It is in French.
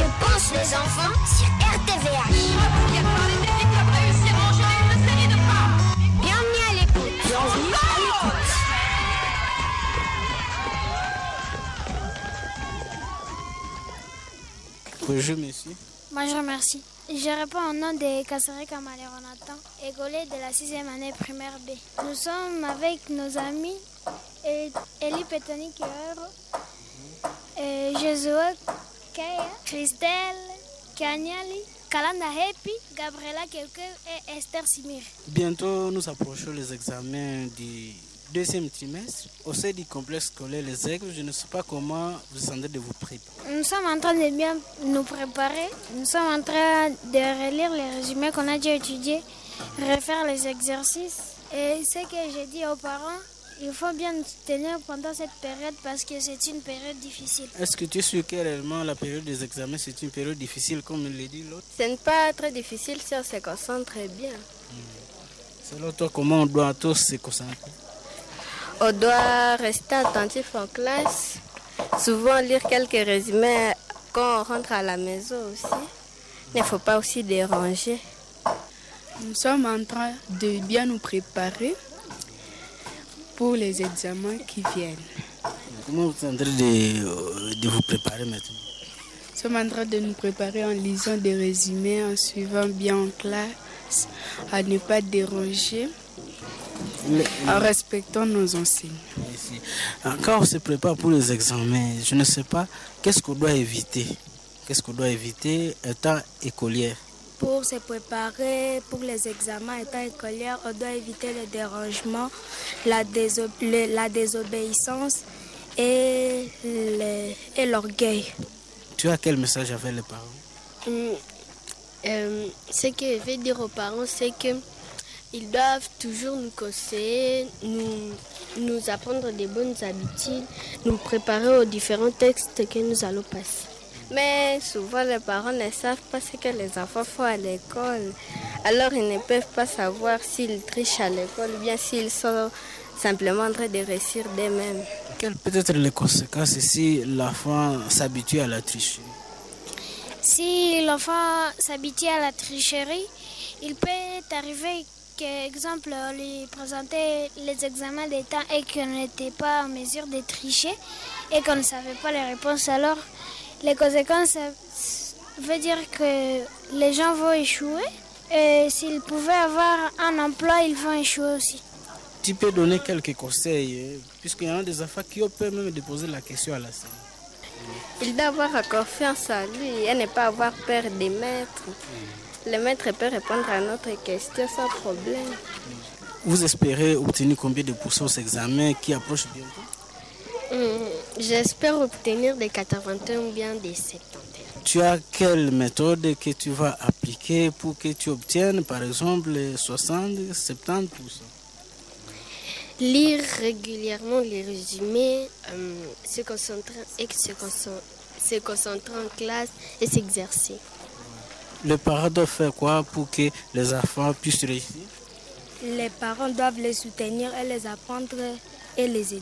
Que pensent les enfants sur RTVH. Bienvenue à l'écoute. Bienvenue à l'écoute. Bonjour monsieur. Bonjour, merci. Je réponds au nom de Kassari Kamale Ronatan, écolier de la 6e année primaire B. Nous sommes avec nos amis Eli Petani Kioro, Josué Kaya, Christelle Kanyali, Kalanda Happy, Gabriela Kelke et Esther Simir. Bientôt nous approchons les examens du deuxième trimestre au sein du complexe scolaire Les Aigles. Je ne sais pas comment vous sentez de vous préparer. Nous sommes en train de bien nous préparer. Nous sommes en train de relire les résumés qu'on a déjà étudiés, refaire les exercices. Et ce que j'ai dit aux parents, il faut bien nous soutenir pendant cette période parce que c'est une période difficile. Est-ce que tu es sûr que réellement la période des examens c'est une période difficile comme le dit l'autre? Ce n'est pas très difficile si on se concentre bien. Selon toi, comment on doit tous se concentrer? On doit rester attentif en classe, souvent lire quelques résumés quand on rentre à la maison aussi. Il ne faut pas aussi déranger. Nous sommes en train de bien nous préparer pour les examens qui viennent. Comment vous êtes en train de vous préparer maintenant? Nous sommes en train de nous préparer en lisant des résumés, en suivant bien en classe, à ne pas déranger, en respectant nos enseignants. Quand on se prépare pour les examens, je ne sais pas, qu'est-ce qu'on doit éviter? Qu'est-ce qu'on doit éviter étant écolière? Pour se préparer pour les examens étant écolière, on doit éviter le dérangement, la désobéissance et l'orgueil. Tu as quel message avec les parents? Ce que je vais dire aux parents, c'est qu'ils doivent toujours nous conseiller, nous apprendre des bonnes habitudes, nous préparer aux différents textes que nous allons passer. Mais souvent, les parents ne savent pas ce que les enfants font à l'école. Alors, ils ne peuvent pas savoir s'ils trichent à l'école ou bien s'ils sont simplement en train de réussir d'eux-mêmes. Quelles peuvent être les conséquences si l'enfant s'habitue à la tricherie? Si l'enfant s'habitue à la tricherie, il peut arriver qu'exemple, on lui présentait les examens d'État et qu'on n'était pas en mesure de tricher et qu'on ne savait pas les réponses. Alors, les conséquences veut dire que les gens vont échouer et s'ils pouvaient avoir un emploi, ils vont échouer aussi. Tu peux donner quelques conseils, puisqu'il y en a des enfants qui peuvent même déposer la question à la scène. Il doit avoir confiance en lui et ne pas avoir peur des maîtres. Le maître peut répondre à notre question sans problème. Vous espérez obtenir combien de pourcents aux examens qui approchent bientôt? J'espère obtenir des 81 ou bien des 71. Tu as quelle méthode que tu vas appliquer pour que tu obtiennes par exemple les 60-70%? Lire régulièrement les résumés, se concentrer en classe et s'exercer. Les parents doivent faire quoi pour que les enfants puissent réussir? Les parents doivent les soutenir et les apprendre et les aider.